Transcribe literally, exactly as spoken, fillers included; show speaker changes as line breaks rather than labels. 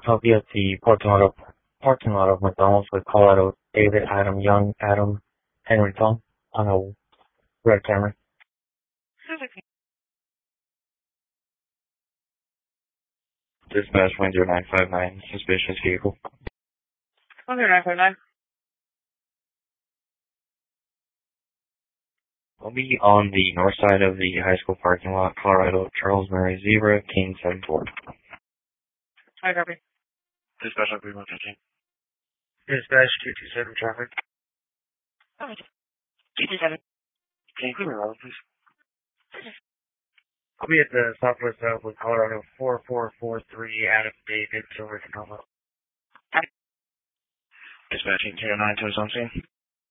I'll be at the parking lot of parking lot of McDonald's with Colorado David, Adam Young, Adam Henry Tom on a red Camry. Dispatch one zero nine five nine, suspicious vehicle.
one zero nine five nine.
We'll be on the north side of the high school parking lot, Colorado, Charles Murray Zebra, King seven four.
Hi, copy.
Dispatch on three one fifteen. Dispatch two two seven traffic.
Okay. two two seven.
Can you give me a roll, please? I'll be at the Southwest South with Colorado four four four three, Adam David, Silver Tacoma.
Hi.
Dispatching two oh nine to his own scene.